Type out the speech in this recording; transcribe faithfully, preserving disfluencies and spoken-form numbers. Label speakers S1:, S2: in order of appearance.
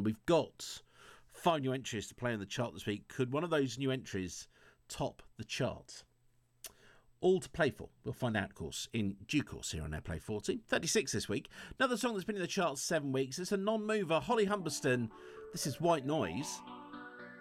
S1: and we've got five new entries to play on the chart this week. Could one of those new entries top the chart? All to play for. We'll find out, of course, in due course here on Airplay forty. thirty-six this week. Another song that's been in the charts seven weeks. It's a non-mover, Holly Humberston. This is White Noise.